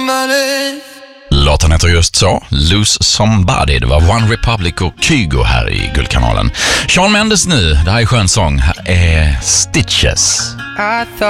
Låten heter just så, Lose Somebody. Det var One Republic och Kygo här i Guldkanalen. Shawn Mendes nu, det här är skön sång. Här är Stitches.